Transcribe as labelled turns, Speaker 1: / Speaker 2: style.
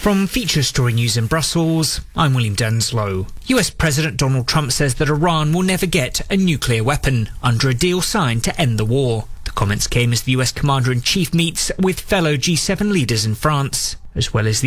Speaker 1: From Feature Story News in Brussels, I'm William Denslow. US President Donald Trump says that Iran will never get a nuclear weapon under a deal signed to end the war. The comments came as the US Commander-in-Chief meets with fellow G7 leaders in France, as well as the